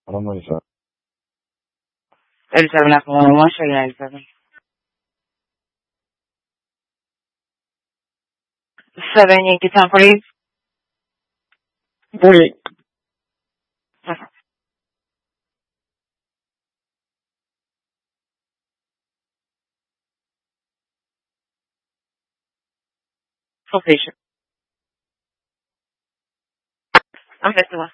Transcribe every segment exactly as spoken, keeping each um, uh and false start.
How many shots? thirty-seven Alpha one one, show you ninety-seven. seven Yankee ten forty-eight. forty-eight. Full patient. I'm fifty-one.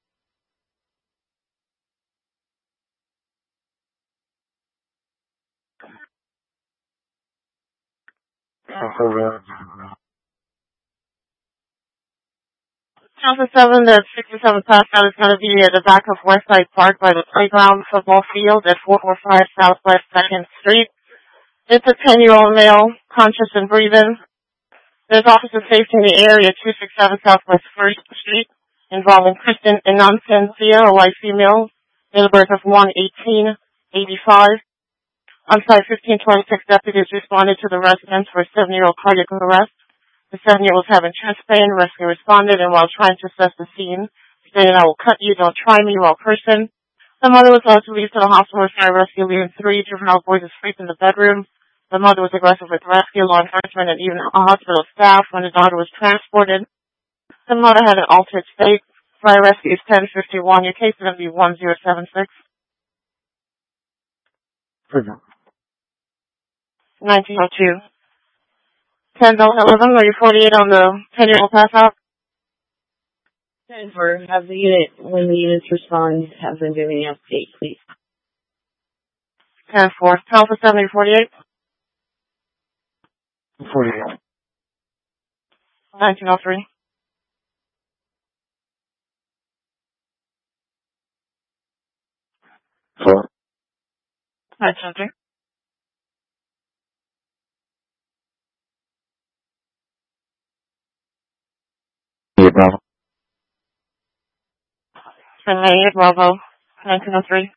Alpha seven, the sixty-seven class out is going to be at the back of Westside Park by the playground football field at four forty-five Southwest second Street. It's a ten-year-old male, conscious and breathing. There's officer safety in the area, two sixty-seven Southwest first Street, involving Kristen Inoncencia, a white female, date of birth of one eighteen eighty-five. On site fifteen twenty-six deputies responded to the residence for a seven-year-old cardiac arrest. The seven-year-old was having chest pain. Rescue responded, and while trying to assess the scene, stated, "I will cut you, don't try me, raw person." The mother was also released to the hospital with fire rescue, leaving three juvenile boys asleep in the bedroom. The mother was aggressive with rescue, law enforcement, and even hospital staff when the daughter was transported. The mother had an altered state. Fire rescue is ten fifty-one. Your case is going to be one zero seven six. nineteen oh two. ten eleven, are you forty-eight on the ten-year-old pass out? ten four, have the unit, when the units respond, have them give me an update, please. ten four. Alpha seven, forty-eight. forty-eight. nineteen oh three. Four. nineteen oh three. Yeah, Bravo. ten eighty-eight, Bravo. nineteen oh three.